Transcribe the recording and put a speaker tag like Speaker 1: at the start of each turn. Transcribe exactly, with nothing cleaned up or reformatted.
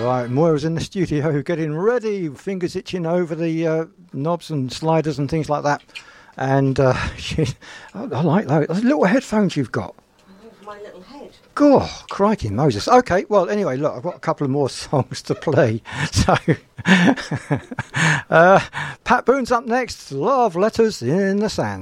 Speaker 1: Right, Moira's in the studio getting ready, fingers itching over the uh, knobs and sliders and things like that. And uh, she, I, I like those. Those little headphones you've got.
Speaker 2: My little head.
Speaker 1: God, crikey Moses. Okay, well, anyway, look, I've got a couple of more songs to play. So, uh, Pat Boone's up next. Love Letters in the Sand.